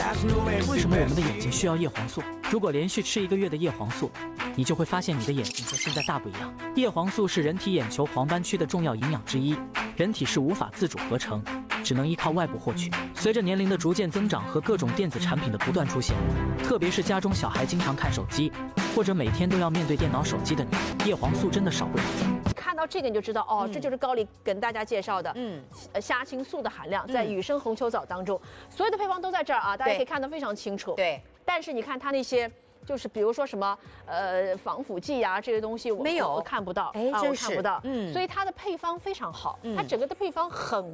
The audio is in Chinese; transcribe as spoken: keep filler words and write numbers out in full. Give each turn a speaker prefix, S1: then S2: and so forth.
S1: 为什么我们的眼睛需要叶黄素？如果连续吃一个月的叶黄素，你就会发现你的眼睛和现在大不一样。叶黄素是人体眼球黄斑区的重要营养之一，人体是无法自主合成，只能依靠外部获取。随着年龄的逐渐增长和各种电子产品的不断出现，特别是家中小孩经常看手机，或者每天都要面对电脑、手机的你，叶黄素真的少不了。
S2: 看到这个你就知道哦，
S3: 嗯、
S2: 这就是高丽跟大家介绍的，嗯，呃，虾青素的含量在雨生红球藻当中，嗯、所有的配方都在这儿啊，大家可以看得非常清楚。
S3: 对，
S2: 但是你看它那些。就是比如说什么呃防腐剂啊这些东西我
S3: 没有
S2: 我看不到，
S3: 哎，
S2: 啊、
S3: 真
S2: 我看不到，
S3: 嗯，
S2: 所以它的配方非常好，嗯、它整个的配方很